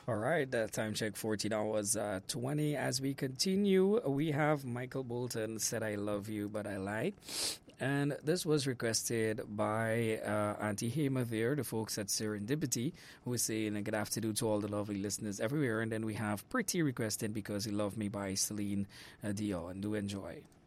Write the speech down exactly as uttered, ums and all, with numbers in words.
All right, that time check fourteen hours uh, twenty. As we continue, we have Michael Bolton said, I love you, but I lied. And this was requested by uh, Auntie Hema there, the folks at Serendipity, who is saying good afternoon to all the lovely listeners everywhere. And then we have Pretty requested Because You Love Me by Celine uh, Dion. Do enjoy.